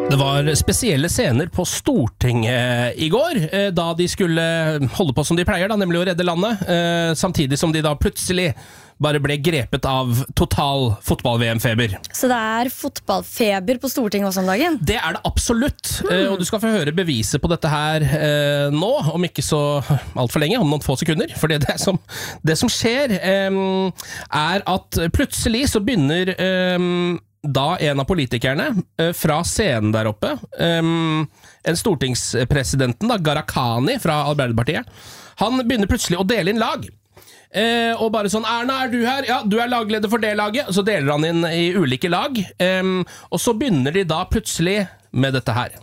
Det var spesielle scener på Stortinget I går, da de skulle holde på som de pleier, da, nemlig å redde landet, samtidig som de da plutselig bare ble grepet av total fotball-VM-feber. Så det fotballfeber på Stortinget også om dagen? Det det absolutt, og du skal få høre beviset på dette her nå, om ikke så alt for lenge, om noen få sekunder, for det som skjer at plutselig så begynner da en av politikerne fra scenen der oppe, en stortingspresidenten da, Gharahkhani fra Arbeiderpartiet, han begynner plutselig å dele inn lag. Og bare sånn, Erna, du her? Ja, du lagleder for det laget. Så deler han inn I ulike lag, og så begynner de da plutselig med dette her.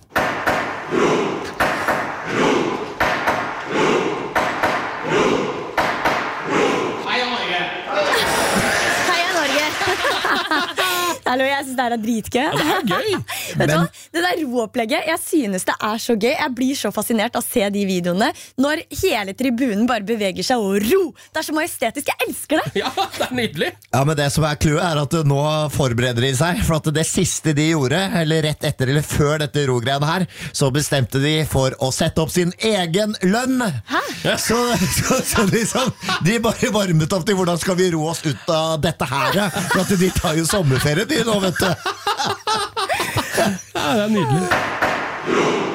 Hallo, jeg synes det dritgøy. Ja, det gøy. Vet du hva? Det der roopplegget, jeg synes det så gøy. Jeg blir så fascinert av å se de videoene når hele tribunen bare beveger seg og ro. Det så majestetisk, jeg elsker det. Ja, det nydelig. Ja, men det som clouet at nå forbereder de seg, for at det siste de gjorde, eller rett etter eller før dette rogreiene her, så bestemte de for å sette opp sin egen lønn. Hæ? Så liksom, de bare varmet opp til hvordan skal vi ro oss ut av dette her, for at de tar jo sommerferie de nå, vet du. Ja, det nydelig.